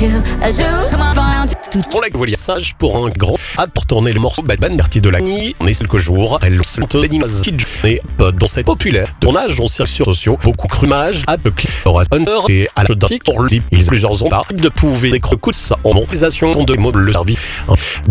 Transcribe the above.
On l'a volé sage pour un grand pour tourner le morceau Bad Bad Bertie de la nuit. On est quelques jours, elle se d'animation qui journée dans cette populaire tournage on cirque sur sociaux, beaucoup crumage, à peu Horace Hunter et à la d'un pour le clip. Ils ont plusieurs ondes de pouvoir des coups en monétisation de mots le service.